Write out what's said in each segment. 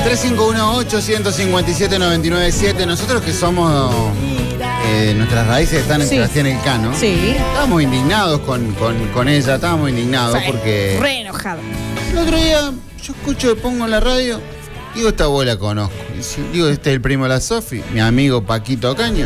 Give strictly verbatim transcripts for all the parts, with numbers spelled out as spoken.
tres cinco uno ocho, uno cinco siete, nueve nueve siete. Nosotros que somos, eh, nuestras raíces están en Sí. Sebastián Elcano. Sí. Estábamos indignados con, con, con ella, estábamos indignados Sí, porque re enojado. el otro día yo escucho, pongo en la radio, digo, esta voz la conozco. Digo, este es el primo de la Sofi, mi amigo Paquito Caño.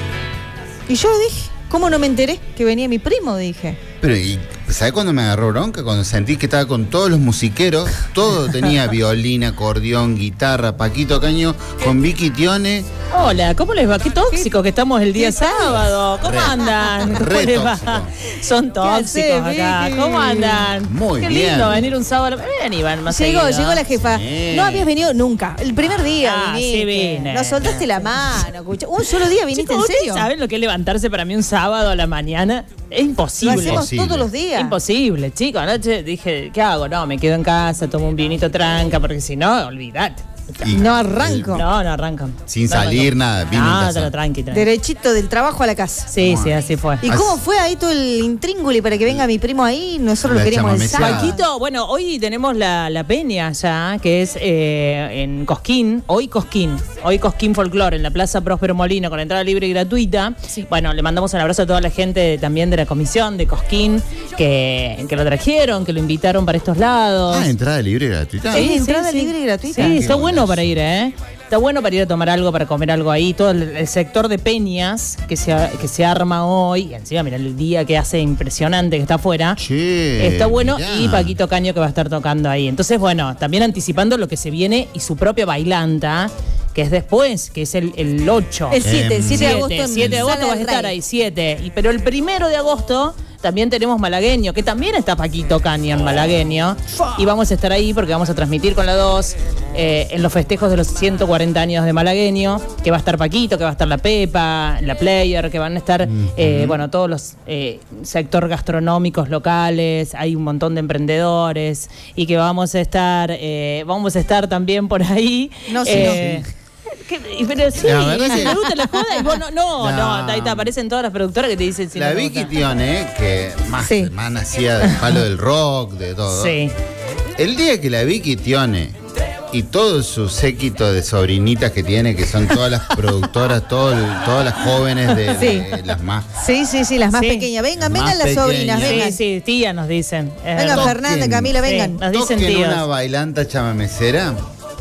Y yo dije, ¿cómo no me enteré que venía mi primo? Dije. Pero, ¿y sabes cuándo me agarró bronca? Cuando sentí que estaba con todos los musiqueros, todo tenía violín, acordeón, guitarra, Paquito Caño, con Vicky Tione. Hola, ¿cómo les va? Qué tóxico que estamos el día sábado. ¿Cómo Re- andan? ¿Cómo re les va? tóxico. Son tóxicos haces, acá. Vicky? ¿Cómo andan? Muy Qué bien. lindo venir un sábado. Ven, Iván, más Llegó, seguido. llegó la jefa. Sí. No habías venido nunca. El primer día Ah, viniste. sí vine. Nos soltaste la mano. escucha. Un solo día viniste, Chicos, ¿en ¿ustedes serio? saben lo que es levantarse para mí un sábado a la mañana? Es Lo imposible. hacemos Imposible. todos los días. Imposible, chicos. Anoche dije, ¿qué hago? No, me quedo en casa, tomo un vinito tranca, porque si no, olvidate. Y- No arranco. No, no arrancan. Sin No salir, arrancan. nada, vino en No, casa. te lo tranqui, tranqui. Derechito del trabajo a la casa. Sí, sí, así fue. ¿Y cómo fue ahí todo el intríngulo para que venga mi primo ahí? Nosotros La lo queríamos el chamameceada. sábado. Paquito, bueno, hoy tenemos la, la peña ya, que es eh, en Cosquín, hoy Cosquín, hoy Cosquín Folklore, en la Plaza Próspero Molino, con entrada libre y gratuita. Bueno, le mandamos un abrazo a toda la gente también de la comisión de Cosquín, que, que lo trajeron, que lo invitaron para estos lados. Ah, entrada libre y gratuita. Sí. entrada libre y gratuita. Sí, Qué está bueno buenazo. para ir, ¿eh? Está bueno para ir a tomar algo, para comer algo ahí. Todo el, el sector de peñas que se, que se arma hoy. Y encima, mira el día que hace impresionante que está afuera. Che, Está bueno, mirá. y Paquito Caño que va a estar tocando ahí. Entonces, bueno, también anticipando lo que se viene y su propia bailanta, que es después, que es el, el ocho. El siete, el siete de agosto. en siete de agosto Sala vas a del estar Rey. ahí, siete. Y, pero el primero de agosto también tenemos Malagueño, que también está Paquito Caño en Malagueño. Y vamos a estar ahí porque vamos a transmitir con la dos eh, en los festejos de los ciento cuarenta años de Malagueño, que va a estar Paquito, que va a estar la Pepa, la Player, que van a estar, eh, bueno, todos los eh, sector gastronómicos locales, hay un montón de emprendedores, y que vamos a estar, eh, vamos a estar también por ahí. No, sí, eh, ¿qué? Pero sí, La verdad que- ¿te gusta la joda? Y vos no, no, No. no, ahí te aparecen todas las productoras que te dicen si La no te Vicky gusta. Tione, que más, Sí. más nacía del palo del rock, de todo. Sí. El día que la Vicky Tione y todo su séquito de sobrinitas que tiene, que son todas las productoras, todo el- todas las jóvenes de, Sí. de las más. Sí, sí, sí, las más Sí. pequeñas. Vengan, Las vengan más las sobrinas, pequeñas. vengan. Sí, sí, tía nos dicen. Es Vengan, verdad. Fernanda, Toquen. Camila, vengan. Sí, nos dicen Toquen tíos. una bailanta chamamecera,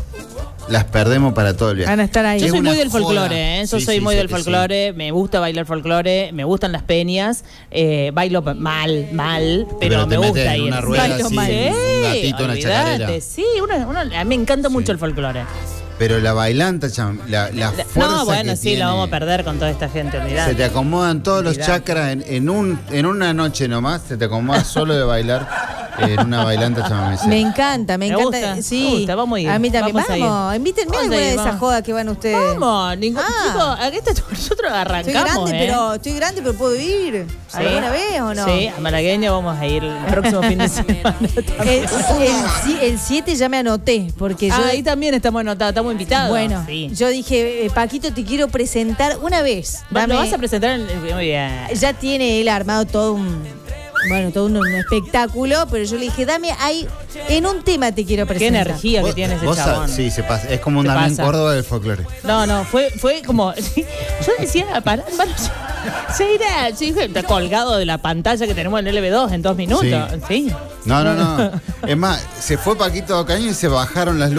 las perdemos para todo el viaje. Van a estar ahí. Yo Es soy una muy del joda. folclore, ¿eh? Yo Sí, soy sí, muy sé del que folclore, me gusta bailar folclore, me gustan las peñas, eh, bailo pa- mal, mal, pero, Pero te me metes gusta en ir. una rueda Bailo así, mal. un gatito, una olvidate, chacarera. sí, uno- uno- a mí me encanta mucho el folclore. Pero la bailanta, cham- la, la La- fuerza No, bueno, que sí, tiene, la vamos a perder con toda esta gente, Se olvidate. te acomodan todos los Olvidate. chakras en, en un, en una noche nomás, se te acomoda solo de bailar en una bailanta chamamecera. Me encanta, me Me encanta. gusta, sí. me gusta, vamos a ir, A mí también. vamos a ir. Vamos, invítenme a Vamos a alguna ir, de esas vamos. jodas que van ustedes. Vamos, ningún, Ah. chicos, aquí está- nosotros Estoy arrancamos, grande, ¿eh? pero estoy grande, pero puedo ir. Sí. ¿Alguna vez o no? Sí, a Malagueño vamos a ir el próximo fin de semana. El, el, el siete ya me anoté, porque yo. Ah, ahí también estamos anotados, estamos invitados. Bueno, sí. yo dije, eh, Paquito, te quiero presentar una vez. Va- Dame- ¿Lo vas a presentar? En, muy bien. Ya tiene él armado todo un. Bueno, todo un, un espectáculo, pero yo le dije, dame ahí, en un tema te quiero Qué presentar. energía que Vos- tiene ese vos chabón. sab- Sí, se pasa. Es como un Se Damián pasa. Córdoba del folclore. No, no, fue, fue como. Yo decía, pará, hermano, se irá. Yo dije, está colgado de la pantalla que tenemos en L B dos en dos minutos. Sí. No, no, no. Es más, se fue Paquito Caño y se bajaron las